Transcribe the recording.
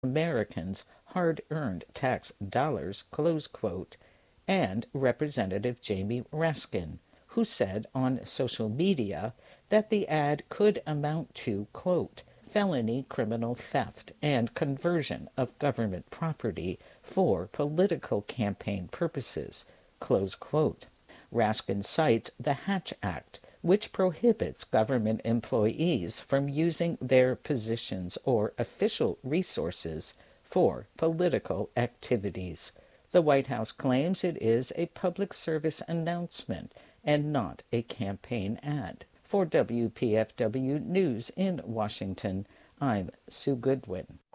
Americans' hard-earned tax dollars, close quote, and Representative Jamie Raskin, who said on social media that the ad could amount to, quote, felony criminal theft and conversion of government property for political campaign purposes, close quote. Raskin cites the Hatch Act, which prohibits government employees from using their positions or official resources for political activities. The White House claims it is a public service announcement and not a campaign ad. For WPFW News in Washington, I'm Sue Goodwin.